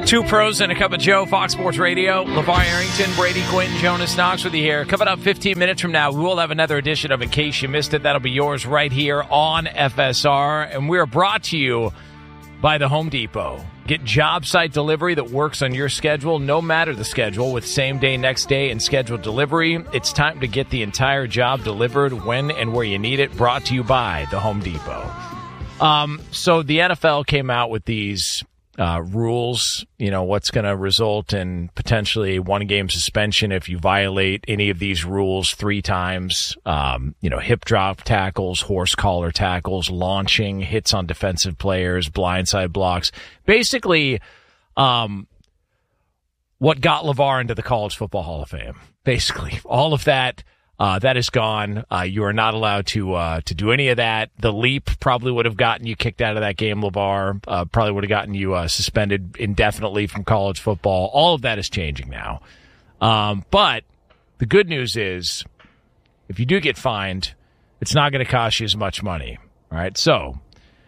Two pros and a cup of Joe, Fox Sports Radio. LeVar Arrington, Brady Quinn, Jonas Knox with you here. Coming up 15 minutes from now, we will have another edition of In Case You Missed It. That'll be yours right here on FSR. And we are brought to you by the Home Depot. Get job site delivery that works on your schedule, no matter the schedule, with same day, next day, and scheduled delivery. It's time to get the entire job delivered when and where you need it. Brought to you by the Home Depot. So the NFL came out with these rules, what's going to result in potentially 1-game suspension if you violate any of these rules 3 times. Hip drop tackles, horse collar tackles, launching, hits on defensive players, blindside blocks. Basically, what got LeVar into the College Football Hall of Fame. Basically, all of that. That is gone. You are not allowed to do any of that. The leap probably would have gotten you kicked out of that game, LeVar. Probably would have gotten you suspended indefinitely from college football. All of that is changing now. But the good news is, if you do get fined, it's not going to cost you as much money. All right. So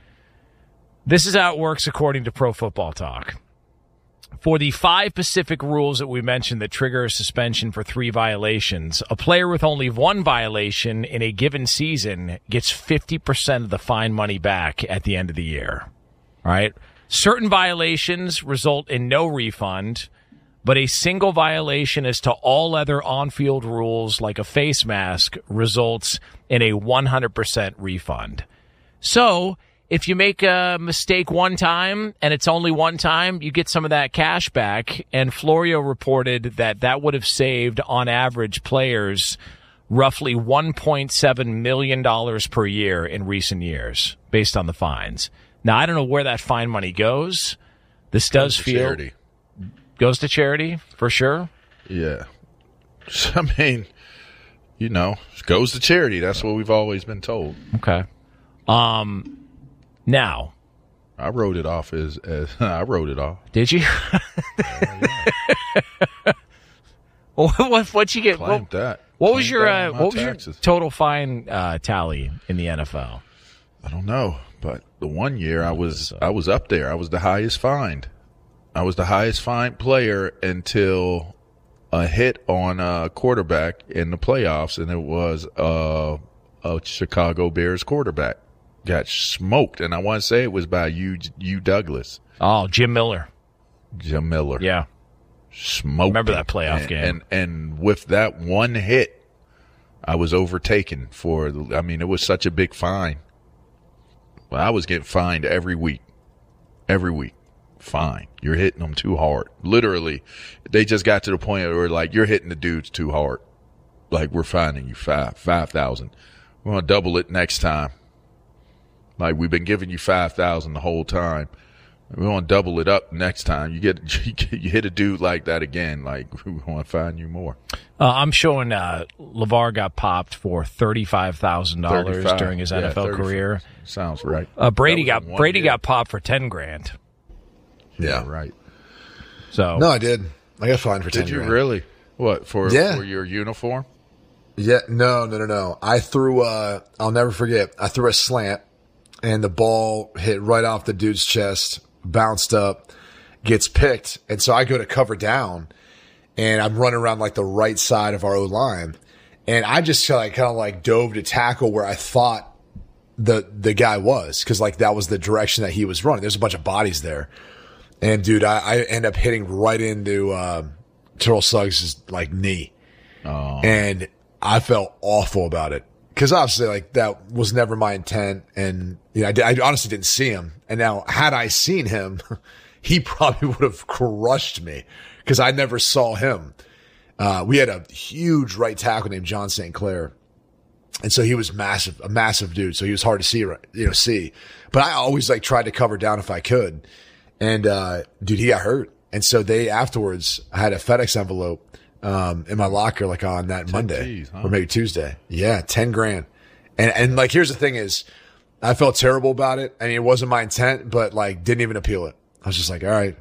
this is how it works according to Pro Football Talk. For the 5 specific rules that we mentioned that trigger a suspension for 3 violations, a player with only 1 violation in a given season gets 50% of the fine money back at the end of the year. All right? Certain violations result in no refund, but a single violation as to all other on-field rules, like a face mask, results in a 100% refund. So, if you make a mistake one time, and it's only one time, you get some of that cash back. And Florio reported that would have saved, on average, players roughly $1.7 million per year in recent years, based on the fines. Now, I don't know where that fine money goes. This does feel... charity. Goes to charity, for sure? Yeah. I mean, goes to charity. That's what we've always been told. Okay. Now, I wrote it off as I wrote it off. Did you? What'd you get? Claimed that. What was your taxes. Total fine tally in the NFL? I don't know, but the one year I was up there. I was the highest fined. I was the highest fined player until a hit on a quarterback in the playoffs, and it was a Chicago Bears quarterback. Got smoked, and I want to say it was by U. Douglas. Oh, Jim Miller. Jim Miller. Yeah. Smoked. Remember that playoff game. And with that one hit, I was overtaken it was such a big fine. Well, I was getting fined every week. Every week. Fine. You're hitting them too hard. Literally, they just got to the point where, you're hitting the dudes too hard. We're fining you $5,000. We're going to double it next time. We've been giving you $5,000 the whole time. We're going to double it up next time. You hit a dude like that again. We're going to fine you more. I'm showing LeVar got popped for $35,000 during his NFL career. Sounds right. Brady got popped for $10,000. Yeah, right. So no, I did. I got fined for $10,000. Did you really? What for your uniform? Yeah, no. I threw. I'll never forget. I threw a slant. And the ball hit right off the dude's chest, bounced up, gets picked. And so I go to cover down, and I'm running around the right side of our O-line. And I just kind of dove to tackle where I thought the guy was, because that was the direction that he was running. There's a bunch of bodies there. And dude, I end up hitting right into Terrell Suggs' knee. Oh. And I felt awful about it. Because obviously, that was never my intent, and I honestly didn't see him. And now, had I seen him, he probably would have crushed me, because I never saw him. We had a huge right tackle named John St. Clair, and so he was a massive dude. So he was hard to see, But I always tried to cover down if I could, and dude, he got hurt. And so afterwards, I had a FedEx envelope in my locker on that Monday or maybe Tuesday. Yeah, $10,000. And here's the thing is, I felt terrible about it. I mean, it wasn't my intent, but didn't even appeal it. I was just all right,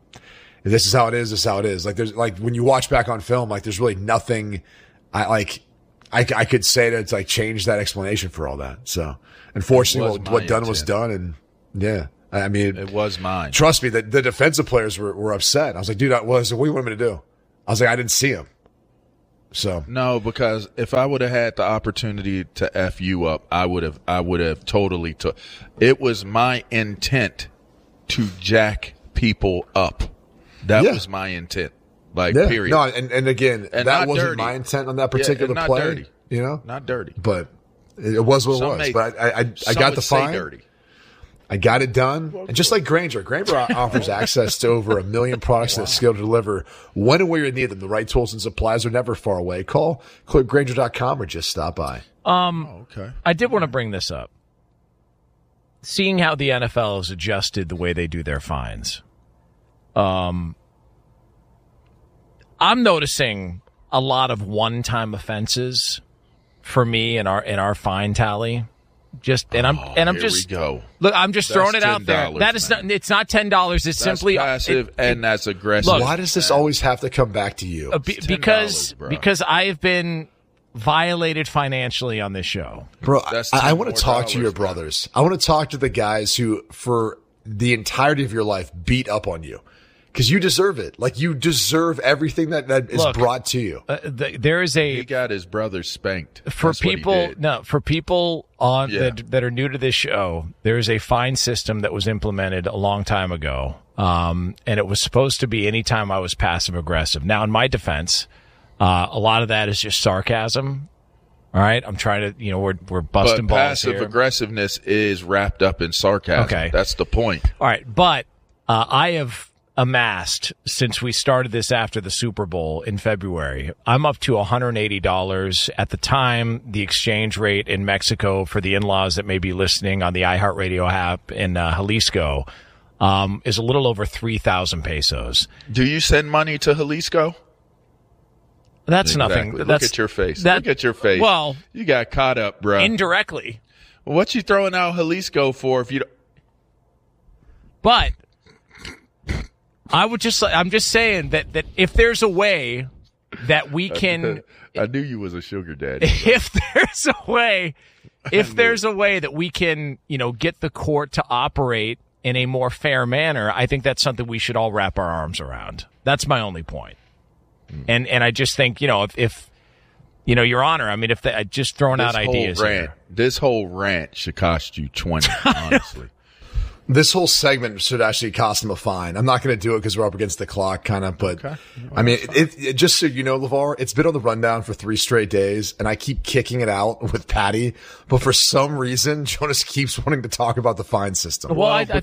if this is how it is, this is how it is. There's when you watch back on film, there's really nothing I could say to change that explanation for all that. So unfortunately what done was done. And yeah, I mean, It was mine. trust me, the defensive players were upset. I was like, dude, what do you want me to do? I was like, I didn't see him. So No, because if I would have had the opportunity to F you up, I would have totally took. It was my intent to jack people up. That Yeah. was my intent. Like, yeah. period. No, and again, And that not wasn't dirty. my intent on that Yeah, particular and not play. dirty. You know, Not dirty. but it was what it Some was. may- But I Some got would the say fine. dirty. I got it done. And just like Grainger offers access to over 1 million products that scale to deliver when and where you need them. The right tools and supplies are never far away. Click Grainger.com or just stop by. Okay. I did want to bring this up. Seeing how the NFL has adjusted the way they do their fines, I'm noticing a lot of one-time offenses for me in our fine tally. Here we go. Look, I'm just throwing it out there. $10, That is man. not. It's not $10. It's That's simply passive and that's aggressive. Look, Why does this always have to come back to you? $10, bro. because I have been violated financially on this show. Bro, That's I $10 want to talk to your more, brothers. I want to talk to the guys who, for the entirety of your life, beat up on you. Because you deserve it. Like, you deserve everything that is Look, brought to you. There is He got his brother spanked. for That's what he people did. for people on Yeah. that are new to this show. There is a fine system that was implemented a long time ago, and it was supposed to be anytime I was passive aggressive. Now, in my defense, a lot of that is just sarcasm. All right, I'm trying to, we're busting But balls passive here. aggressiveness is wrapped up in sarcasm. Okay. That's the point. All right, but I have amassed since we started this after the Super Bowl in February. I'm up to $180. At the time, the exchange rate in Mexico for the in-laws that may be listening on the iHeartRadio app in Jalisco is a little over 3,000 pesos. Do you send money to Jalisco? That's nothing. Exactly. That's, Look at your face. that- Look at your face. Well, you got caught up, bro. indirectly. What you throwing out Jalisco for if you don't? But I'm just saying that if there's a way that we can, I knew you was a sugar daddy. if there's a way that we can, get the court to operate in a more fair manner, I think that's something we should all wrap our arms around. That's my only point. And I just think, if Your Honor, I mean, if I just throwing out ideas here. This whole rant should cost you 20, honestly. This whole segment should actually cost him a fine. I'm not going to do it because we're up against the clock, kind of. But Okay. I mean, it just so you know, LeVar, it's been on the rundown for 3 straight days, and I keep kicking it out with Patty. But for some reason, Jonas keeps wanting to talk about the fine system. Well, and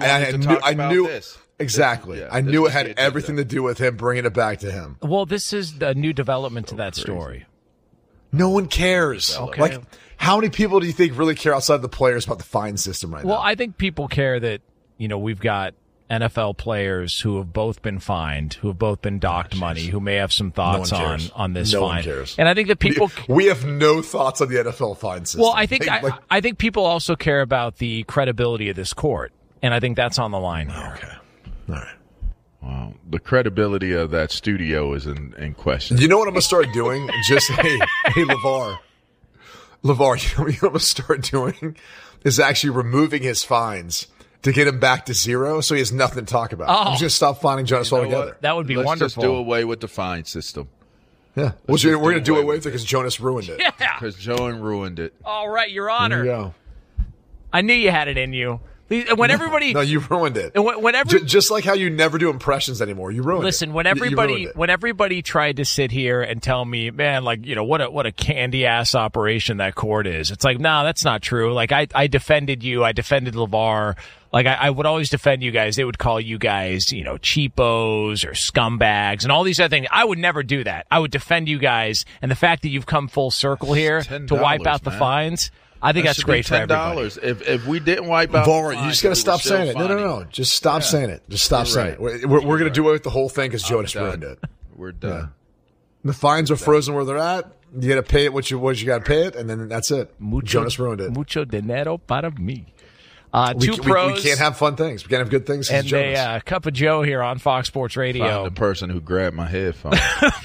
I knew this. exactly. Yeah, I this knew was it had the agenda. everything to do with him bringing it back to him. Well, this is the new development to that story. No one cares. Okay. Like, how many people do you think really care outside the players about the fine system right Well, now? I think people care that, we've got NFL players who have both been fined, who have both been docked money, who may have some thoughts No one cares. on this No fine. one cares. And I think that people we have no thoughts on the NFL fine system. Well, I think Like, I think people also care about the credibility of this court, and I think that's on the line here. okay. All right. Wow. The credibility of that studio is in question. You know what I'm going to start doing? Just, hey, LeVar, you know what I'm going to start doing? Is actually removing his fines to get him back to 0 so he has nothing to talk about. I'm just going to stop fining Jonas You know altogether. what? That would be Let's wonderful. just do away with the fine system Yeah. We're going to do away with it because Jonas ruined it. Yeah. because Joan ruined it. All right, Your There Honor. you go. I knew you had it in you. When everybody, No, you ruined it. and whenever, Just like how you never do impressions anymore. You ruined it. listen, when You ruined everybody, it. when everybody tried to sit here and tell me, man, like, what a candy ass operation that court is. It's like, no, that's not true. Like, I defended you. I defended LeVar. Like, I would always defend you guys. They would call you guys, cheapos or scumbags and all these other things. I would never do that. I would defend you guys. And the fact that you've come full circle here to wipe out the man. fines, I think that's should be great for everybody. $10. If we didn't wipe out Var, the you fines, just got to we stop were still saying it. No. fining. Just stop saying it. Just stop You're saying right. it. We're going to do away with the whole thing because Jonas done. ruined it. We're done. The fines are frozen where they're at. You got to pay it what you got to pay it, and then that's it. Jonas ruined it. Mucho dinero para mí. We Two pros. we can't have fun things. We can't have good things. and Jonas. a cup of Joe here on Fox Sports Radio. Find the person who grabbed my headphones.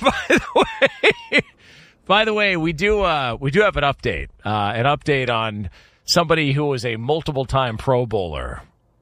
By the way, we do have an update on somebody who was a multiple-time Pro Bowler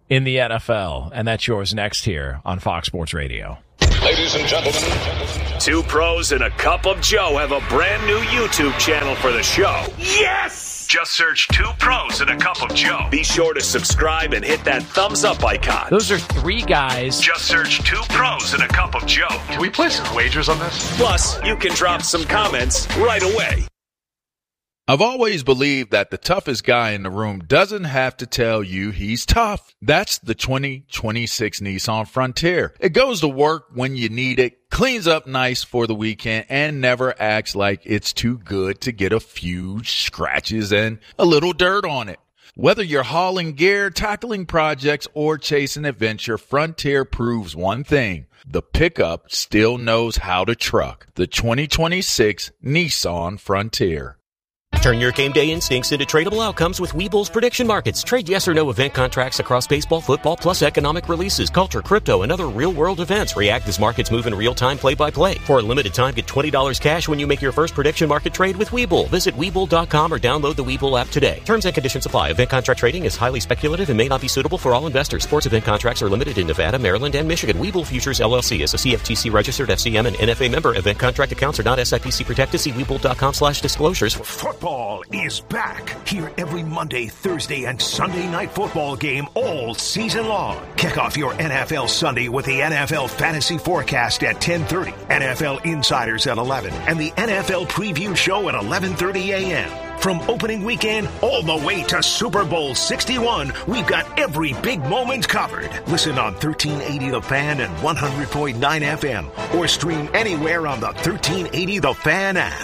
in the NFL, and that's yours next here on Fox Sports Radio. Ladies and gentlemen, Two Pros and a Cup of Joe have a brand new YouTube channel for the show. Yes! Just search Two Pros and a Cup of Joe. Be sure to subscribe and hit that thumbs up icon. Those are three guys. Just search Two Pros and a Cup of Joe. can we place some wagers on this? Plus, you can drop some comments right away. I've always believed that the toughest guy in the room doesn't have to tell you he's tough. That's the 2026 Nissan Frontier. It goes to work when you need it, cleans up nice for the weekend, and never acts like it's too good to get a few scratches and a little dirt on it. Whether you're hauling gear, tackling projects, or chasing adventure, Frontier proves one thing. The pickup still knows how to truck. The 2026 Nissan Frontier. Turn your game day instincts into tradable outcomes with Weeble's prediction markets. Trade yes or no event contracts across baseball, football, plus economic releases, culture, crypto, and other real-world events. React as markets move in real time, play-by-play. For a limited time, get $20 cash when you make your first prediction market trade with Weeble. Visit Weeble.com or download the Weeble app today. Terms and conditions apply. Event contract trading is highly speculative and may not be suitable for all investors. Sports event contracts are limited in Nevada, Maryland, and Michigan. Weeble Futures, LLC is a CFTC-registered FCM and NFA member. Event contract accounts are not SIPC protected. See Weeble.com/disclosures. Football is back. Hear every Monday, Thursday, and Sunday night football game all season long. Kick off your NFL Sunday with the NFL Fantasy Forecast at 10:30, NFL Insiders at 11, and the NFL Preview Show at 11:30 a.m. From opening weekend all the way to Super Bowl 61, we've got every big moment covered. Listen on 1380 The Fan and 100.9 FM, or stream anywhere on the 1380 The Fan app.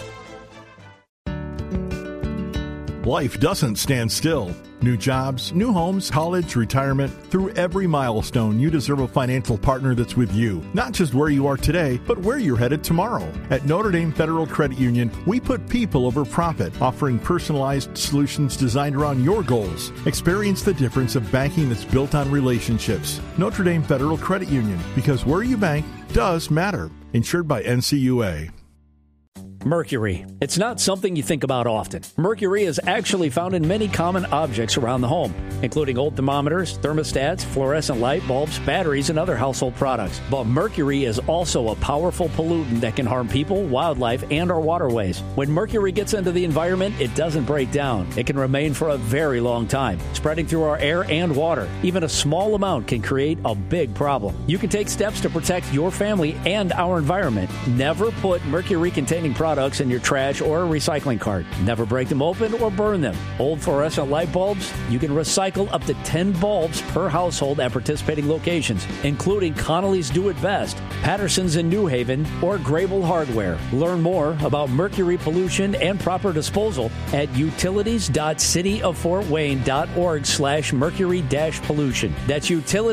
Life doesn't stand still. New jobs, new homes, college, retirement. Through every milestone, you deserve a financial partner that's with you. Not just where you are today, but where you're headed tomorrow. At Notre Dame Federal Credit Union, we put people over profit, offering personalized solutions designed around your goals. Experience the difference of banking that's built on relationships. Notre Dame Federal Credit Union, because where you bank does matter. Insured by NCUA. Mercury. It's not something you think about often. Mercury is actually found in many common objects around the home, including old thermometers, thermostats, fluorescent light bulbs, batteries, and other household products. But mercury is also a powerful pollutant that can harm people, wildlife, and our waterways. When mercury gets into the environment, it doesn't break down. It can remain for a very long time, spreading through our air and water. Even a small amount can create a big problem. You can take steps to protect your family and our environment. Never put mercury-containing products in your trash or recycling cart. Never break them open or burn them. Old fluorescent light bulbs, you can recycle up to 10 bulbs per household at participating locations, including Connolly's Do It Best, Patterson's in New Haven, or Grable Hardware. Learn more about mercury pollution and proper disposal at utilities.cityoffortwayne.org/mercury-pollution. That's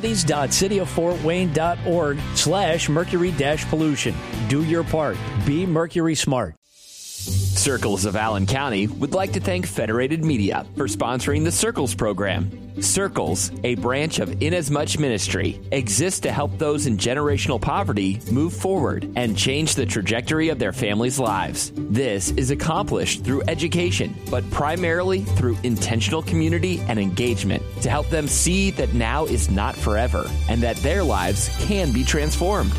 utilities.cityoffortwayne.org/mercury-pollution. Do your part. Be Mercury Smart. Circles of Allen County would like to thank Federated Media for sponsoring the Circles program. Circles, a branch of Inasmuch Ministry, exists to help those in generational poverty move forward and change the trajectory of their families' lives. This is accomplished through education, but primarily through intentional community and engagement to help them see that now is not forever and that their lives can be transformed.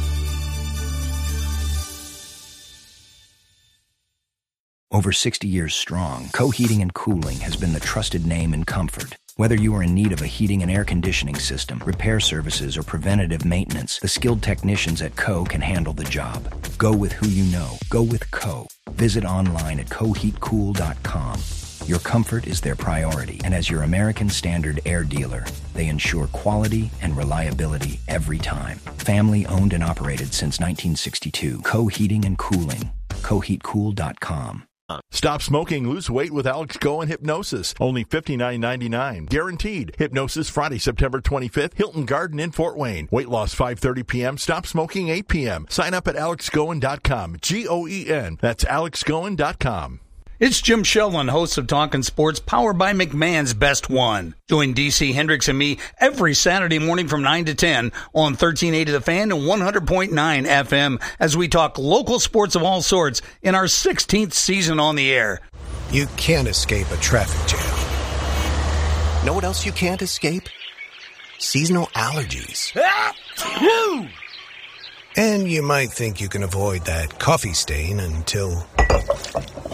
Over 60 years strong, Co Heating and Cooling has been the trusted name in comfort. Whether you are in need of a heating and air conditioning system, repair services, or preventative maintenance, the skilled technicians at Co can handle the job. Go with who you know. Go with Co. Visit online at coheatcool.com. Your comfort is their priority, and as your American Standard air dealer, they ensure quality and reliability every time. Family owned and operated since 1962. Co Heating and Cooling. coheatcool.com. Stop smoking, lose weight with Alex Cohen Hypnosis. Only $59.99. Guaranteed. Hypnosis Friday, September 25th. Hilton Garden in Fort Wayne. Weight loss 5:30 p.m. Stop smoking 8 p.m. Sign up at alexcohen.com. G-O-E-N. That's alexcohen.com. It's Jim Sheldon, host of Talkin' Sports, powered by McMahon's Best One. Join D.C. Hendricks and me every Saturday morning from 9 to 10 on 1380 The Fan and 100.9 FM as we talk local sports of all sorts in our 16th season on the air. You can't escape a traffic jam. Know what else you can't escape? seasonal allergies. And you might think you can avoid that coffee stain until